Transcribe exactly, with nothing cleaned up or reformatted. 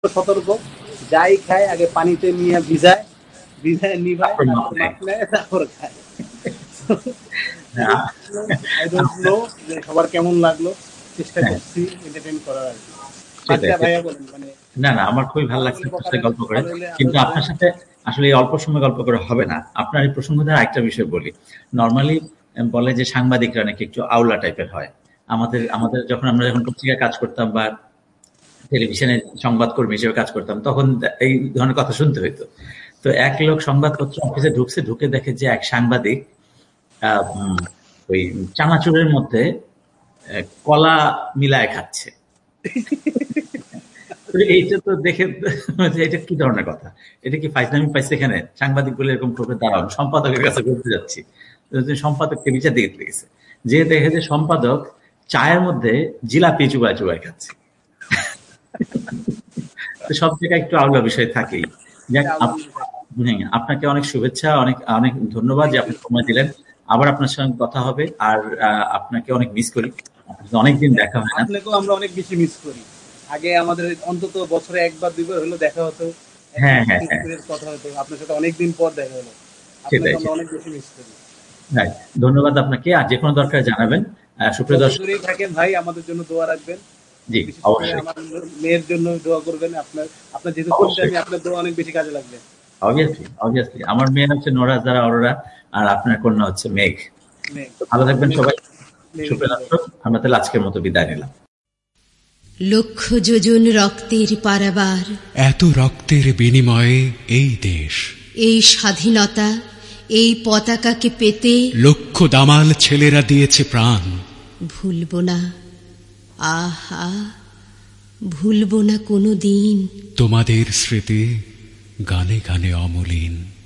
সতর্ক, যাই খায় আগে পানিতে নিয়ে ভিজায়, ভিজায় নিভায়, তারপর মাপ নেয়, তারপর খায়। I don't know যে সবার কেমন লাগলো, চেষ্টা করছি entertain করার আর কি। আচ্ছা ভাইয়া বলেন মানে না, না আমার খুবই ভালো লাগছে আপনার সাথে গল্প করে। কিন্তু আপনার সাথে আসলে এই অল্প সময় গল্প করে হবে না। আপনার এই প্রসঙ্গ দ্বারা আরেকটা বিষয় বলি। নরমালি বলে যে সাংবাদিকরা নাকি একটু আউলা টাইপের হয়। আমাদের আমাদের যখন আমরা যখন পত্রিকায় কাজ করতাম বা টেলিভিশনে সংবাদকর্মী হিসেবে কাজ করতাম তখন এই ধরনের কথা শুনতে হইতো। তো এক লোক সংবাদপত্র অফিসে ঢুকছে, ঢুকে দেখে যে এক সাংবাদিক আহ ওই চানাচুরের মধ্যে কলা মিলায় খাচ্ছে। এইটা তো দেখে এটা কি ধরনের কথা, এটা কি ফাইজলামি পাইছে এখানে? সাংবাদিক বলে এরকম করবে, দাঁড়াও সম্পাদকের কাছে করতে যাচ্ছি। সম্পাদককে নিচে দিয়ে গেছে, যে দেখে যে সম্পাদক চায়ের মধ্যে জিলাপি চুবায় চুবায় খাচ্ছে। তো সব জায়গায় একটু আলাদা বিষয় থাকেই। আপনাকে অনেক শুভেচ্ছা, অনেক অনেক ধন্যবাদ যে আপনি সময় দিলেন। আবার আপনার সঙ্গে কথা হবে। আর আপনাকে অনেক মিস করি, অনেকদিন দেখা হয় না। আপনাকেও আমরা অনেক বেশি মিস করি। আগে আমাদের অন্তত বছরে একবার দুইবার হলো দেখা হতো, হ্যাঁ হ্যাঁ কথা হতো, আপনার সাথে অনেকদিন পর দেখা হলো। আপনাকে আমরা অনেক বেশি মিস করি। ধন্যবাদ আপনাকে। আর যে কোনো দরকার জানাবেন। সুপ্রিয় দর্শক থাকেন ভাই, আমাদের জন্য দোয়া রাখবেন। জি অবশ্যই। আমার মেয়ের জন্য দোয়া করবেন। আপনার আপনার যেহেতু আমি আপনার দোয়া অনেক বেশি কাজে লাগবে। অবভিয়াসলি অবভিয়াসলি আমার মেয়ে হচ্ছে নোরা যারা অরোরা, আর আপনার কন্যা হচ্ছে মেঘ। ভালো থাকবেন সবাই। সুপ্রিয় দর্শক, আমরা তাহলে আজকের মতো বিদায় নিলাম। লক্ষ যোজন রক্তের পারাবার, এত রক্তের বিনিময়ে এই দেশ, এই স্বাধীনতা, এই পতাকাকে পেতে লক্ষ দামাল ছেলেরা দিয়েছে প্রাণ। ভুলব না, আহা ভুলব না কোনো দিন তোমাদের স্মৃতি গানে গানে অমলিন।